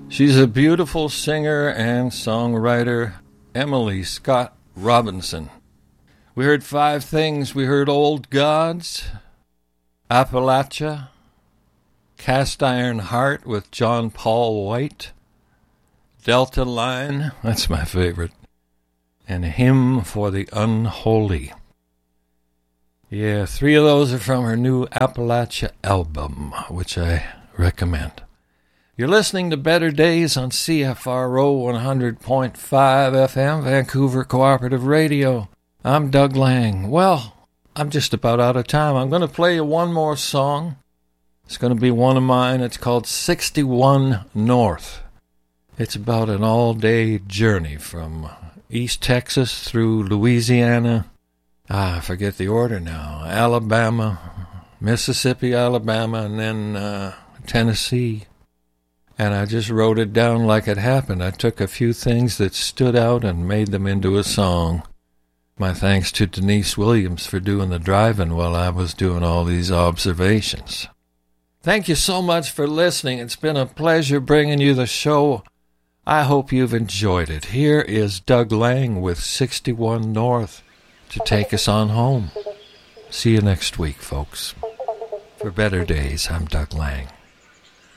She's a beautiful singer and songwriter, Emily Scott Robinson. We heard 5 things. We heard Old Gods, Appalachia, Cast Iron Heart with John Paul White, Delta Line, that's my favorite, and Hymn for the Unholy. Yeah, 3 of those are from her new Appalachia album, which I recommend. You're listening to Better Days on CFRO 100.5 FM, Vancouver Cooperative Radio. I'm Doug Lang. Well, I'm just about out of time. I'm going to play you one more song. It's going to be one of mine. It's called 61 North. It's about an all-day journey from East Texas through Louisiana. I forget the order now. Alabama, Mississippi, Alabama, and then Tennessee. And I just wrote it down like it happened. I took a few things that stood out and made them into a song. My thanks to Denise Williams for doing the driving while I was doing all these observations. Thank you so much for listening. It's been a pleasure bringing you the show. I hope you've enjoyed it. Here is Doug Lang with 61 North to take us on home. See you next week, folks. For Better Days, I'm Doug Lang.